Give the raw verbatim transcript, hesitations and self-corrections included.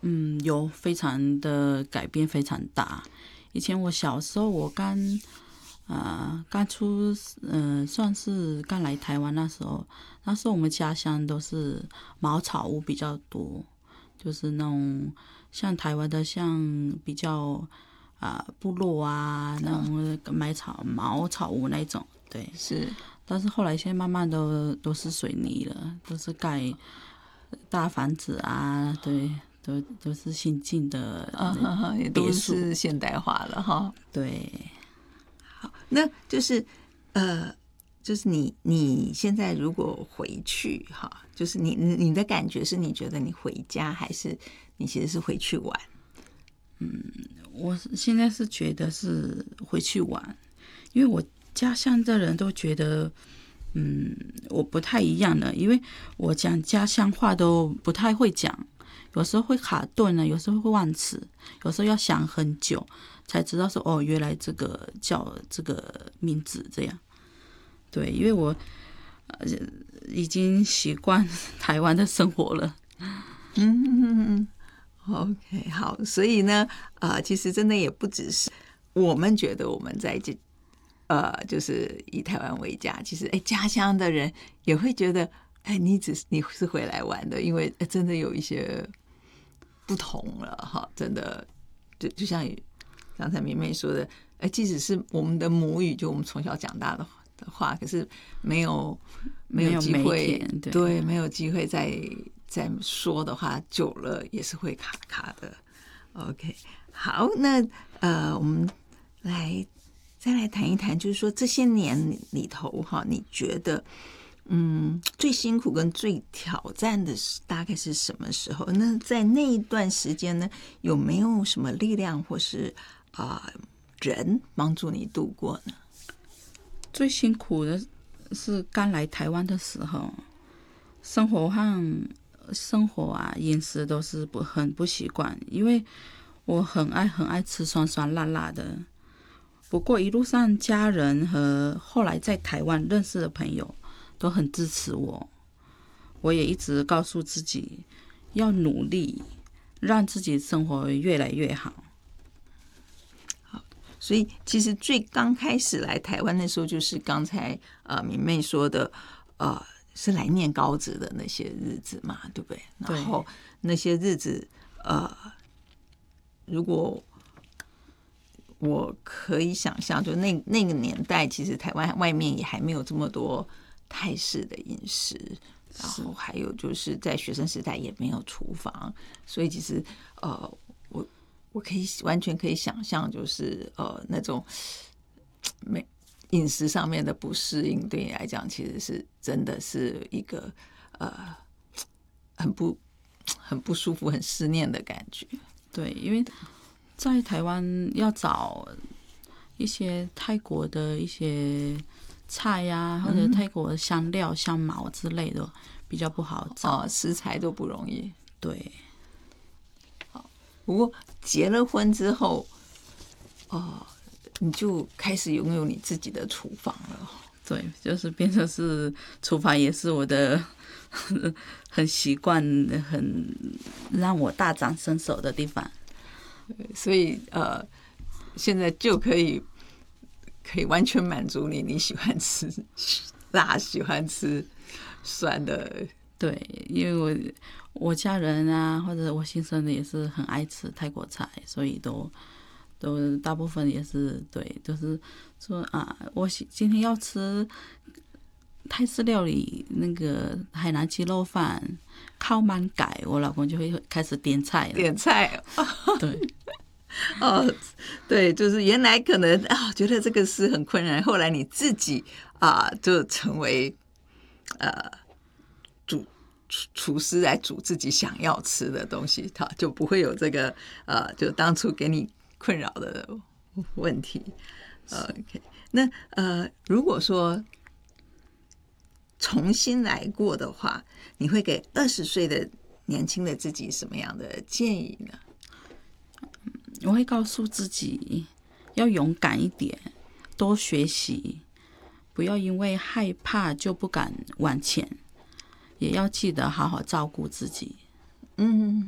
嗯，有非常的改变，非常大。以前我小时候，我刚呃刚出，呃算是刚来台湾那时候，那时候我们家乡都是茅草屋比较多，就是那种像台湾的像比较啊、呃部落啊那种买草茅草屋那种，对， 是。 但是后来现在慢慢都都是水泥了，都是盖大房子啊，对，都都是新进的啊，也都是现代化了哈。 对， 好，那就是呃，就是你你现在如果回去哈，就是你你的感觉是你觉得你回家，还是你其实是回去玩？ 嗯，我现在是觉得是回去玩，因为我家乡的人都觉得，嗯，我不太一样了，因为我讲家乡话都不太会讲，有时候会卡顿了，有时候会忘词，有时候要想很久才知道说哦，原来这个叫这个名字这样。对，因为我、呃、已经习惯台湾的生活了。 嗯 ，OK， 好，所以呢，呃，其实真的也不只是我们觉得我们在这。呃，就是以台湾为家，其实哎，家乡的人也会觉得，哎，你只是你是回来玩的，因为真的有一些不同了哈，真的就就像刚才明媚说的，哎，即使是我们的母语，就我们从小长大的的话，可是没有没有机会， 对, 对，没有机会再再说的话，久了也是会卡卡的。OK， 好，那呃，我们来。再来谈一谈，就是说这些年里头哈，你觉得嗯最辛苦跟最挑战的是大概是什么时候？那在那一段时间呢，有没有什么力量或是啊、呃、人帮助你度过呢？ 最辛苦的是刚来台湾的时候，生活上生活啊饮食都是不很不习惯，因为我很爱很爱吃酸酸辣辣的。不过一路上家人和后来在台湾认识的朋友都很支持我，我也一直告诉自己要努力让自己生活越来越好。 好，所以其实最刚开始来台湾的时候，就是刚才呃明媚说的，呃是来念高职的那些日子嘛，对不对？然后那些日子，呃，如果我可以想象，就那那个年代，其实台湾外面也还没有这么多泰式的饮食，然后还有就是在学生时代也没有厨房，所以其实呃，我我可以完全可以想象，就是呃那种没饮食上面的不适应，对你来讲，其实是真的是一个呃很不很不舒服、很思念的感觉。 对，因为在台湾要找一些泰国的一些菜呀、啊，或者泰国的香料、香茅之类的，比较不好找， 哦，食材都不容易。 对， 好，不过结了婚之后，哦，你就开始拥有你自己的厨房了。 对，就是变成是厨房也是我的很习惯、很让我大展身手的地方。 所以呃，现在就可以可以完全满足你，你喜欢吃辣，喜欢吃酸的。 对，因为我我家人啊，或者我先生的也是很爱吃泰国菜，所以都都大部分也是对，就是说啊，我今天要吃泰式料理，那个海南鸡肉饭、靠满改，我老公就会开始点菜了。 点菜， 对， 哦，对，就是原来可能啊，觉得这个是很困难，后来你自己啊，就成为呃主厨厨师来煮自己想要吃的东西，他就不会有这个呃，就当初给你困扰的问题。OK， 那呃，如果说重新来过的话，你会给二十岁的年轻的自己什么样的建议呢？ 我会告诉自己要勇敢一点，多学习，不要因为害怕就不敢往前，也要记得好好照顾自己。 嗯。